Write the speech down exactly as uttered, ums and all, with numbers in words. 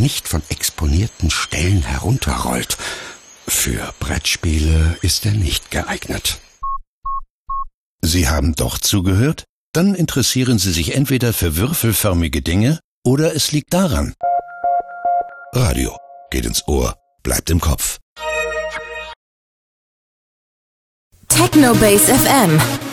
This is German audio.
nicht von exponierten Stellen herunterrollt. Für Brettspiele ist er nicht geeignet. Sie haben doch zugehört? Dann interessieren Sie sich entweder für würfelförmige Dinge oder es liegt daran. Radio geht ins Ohr, bleibt im Kopf. Techno Base F M